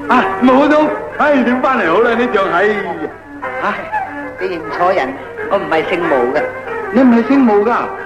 啊，冇到，點翻嚟好啦？呢仗係， 你認錯人，我唔係姓毛嘅。 你唔係姓毛噶？